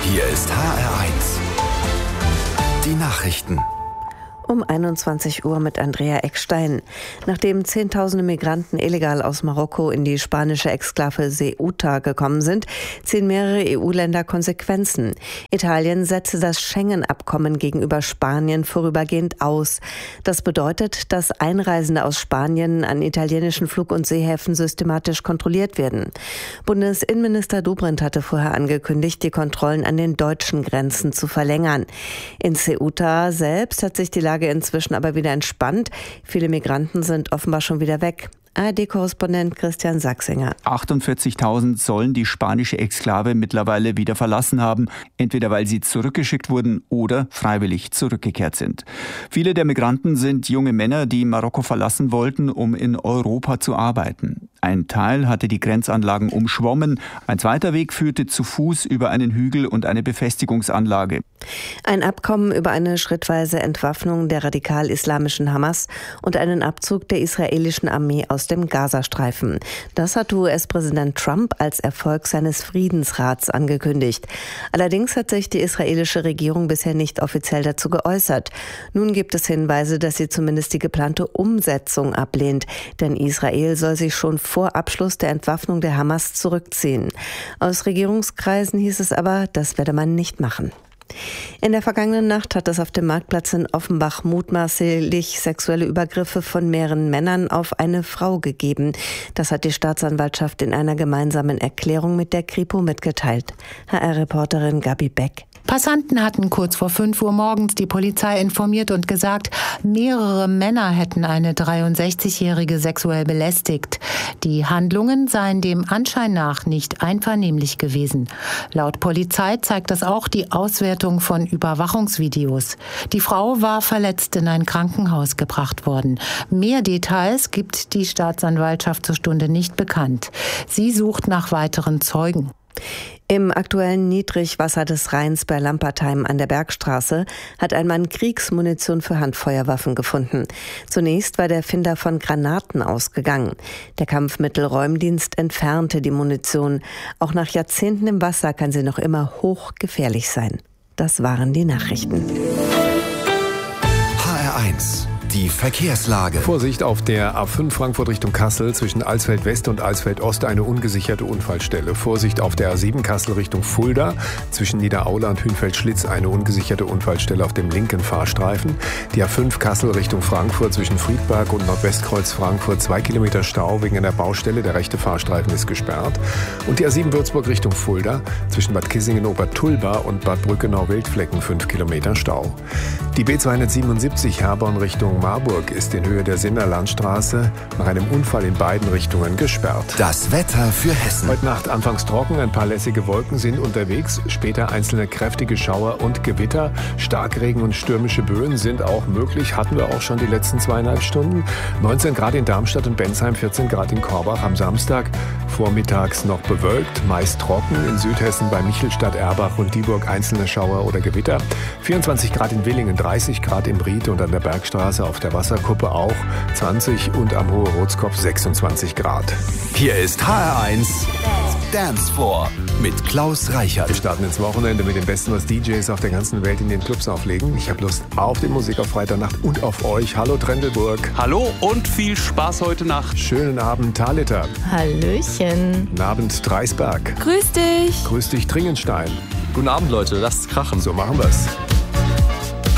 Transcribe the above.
Hier ist HR1. Die Nachrichten. Um 21 Uhr mit Andrea Eckstein. Nachdem Zehntausende Migranten illegal aus Marokko in die spanische Exklave Ceuta gekommen sind, ziehen mehrere EU-Länder Konsequenzen. Italien setzte das Schengen-Abkommen gegenüber Spanien vorübergehend aus. Das bedeutet, dass Einreisende aus Spanien an italienischen Flug- und Seehäfen systematisch kontrolliert werden. Bundesinnenminister Dobrindt hatte vorher angekündigt, die Kontrollen an den deutschen Grenzen zu verlängern. In Ceuta selbst hat sich die Lage inzwischen aber wieder entspannt. Viele Migranten sind offenbar schon wieder weg. ARD-Korrespondent Christian Sachsinger. 48.000 sollen die spanische Exklave mittlerweile wieder verlassen haben, entweder weil sie zurückgeschickt wurden oder freiwillig zurückgekehrt sind. Viele der Migranten sind junge Männer, die Marokko verlassen wollten, um in Europa zu arbeiten. Ein Teil hatte die Grenzanlagen umschwommen, ein zweiter Weg führte zu Fuß über einen Hügel und eine Befestigungsanlage. Ein Abkommen über eine schrittweise Entwaffnung der radikal-islamischen Hamas und einen Abzug der israelischen Armee aus dem Gazastreifen. Das hat US-Präsident Trump als Erfolg seines Friedensrats angekündigt. Allerdings hat sich die israelische Regierung bisher nicht offiziell dazu geäußert. Nun gibt es Hinweise, dass sie zumindest die geplante Umsetzung ablehnt. Denn Israel soll sich schon vor Abschluss der Entwaffnung der Hamas zurückziehen. Aus Regierungskreisen hieß es aber, das werde man nicht machen. In der vergangenen Nacht hat es auf dem Marktplatz in Offenbach mutmaßlich sexuelle Übergriffe von mehreren Männern auf eine Frau gegeben. Das hat die Staatsanwaltschaft in einer gemeinsamen Erklärung mit der Kripo mitgeteilt. HR-Reporterin Gabi Beck. Passanten hatten kurz vor 5 Uhr morgens die Polizei informiert und gesagt, mehrere Männer hätten eine 63-Jährige sexuell belästigt. Die Handlungen seien dem Anschein nach nicht einvernehmlich gewesen. Laut Polizei zeigt das auch die Auswertung von Überwachungsvideos. Die Frau war verletzt in ein Krankenhaus gebracht worden. Mehr Details gibt die Staatsanwaltschaft zur Stunde nicht bekannt. Sie sucht nach weiteren Zeugen. Im aktuellen Niedrigwasser des Rheins bei Lampertheim an der Bergstraße hat ein Mann Kriegsmunition für Handfeuerwaffen gefunden. Zunächst war der Finder von Granaten ausgegangen. Der Kampfmittelräumdienst entfernte die Munition. Auch nach Jahrzehnten im Wasser kann sie noch immer hochgefährlich sein. Das waren die Nachrichten. HR1. Die Verkehrslage. Vorsicht auf der A5 Frankfurt Richtung Kassel zwischen Alsfeld West und Alsfeld Ost eine ungesicherte Unfallstelle. Vorsicht auf der A7 Kassel Richtung Fulda zwischen Niederaula und Hünfeld-Schlitz eine ungesicherte Unfallstelle auf dem linken Fahrstreifen. Die A5 Kassel Richtung Frankfurt zwischen Friedberg und Nordwestkreuz Frankfurt 2 Kilometer Stau wegen einer Baustelle. Der rechte Fahrstreifen ist gesperrt. Und die A7 Würzburg Richtung Fulda zwischen Bad Kissingen-Obertulba und Bad Brückenau-Wildflecken 5 Kilometer Stau. Die B277 Herborn Richtung Marburg ist in Höhe der Sinner Landstraße nach einem Unfall in beiden Richtungen gesperrt. Das Wetter für Hessen. Heute Nacht anfangs trocken, ein paar lässige Wolken sind unterwegs, später einzelne kräftige Schauer und Gewitter. Starkregen und stürmische Böen sind auch möglich, hatten wir auch schon die letzten 2,5 Stunden. 19 Grad in Darmstadt und Bensheim, 14 Grad in Korbach am Samstag. Vormittags noch bewölkt, meist trocken. In Südhessen bei Michelstadt, Erbach und Dieburg einzelne Schauer oder Gewitter. 24 Grad in Willingen, 30 Grad im Ried und an der Bergstraße auf der Wasserkuppe auch 20 und am Hohe Rotskopf 26 Grad. Hier ist HR1 Dance Floor mit Klaus Reichert. Wir starten ins Wochenende mit dem Besten, was DJs auf der ganzen Welt in den Clubs auflegen. Ich habe Lust auf die Musik auf Freitagnacht und auf euch. Hallo Trendelburg. Hallo und viel Spaß heute Nacht. Schönen Abend Thalita. Hallöchen. Guten Abend Dreisberg. Grüß dich. Grüß dich Tringenstein. Guten Abend Leute, lasst krachen. So machen wir's.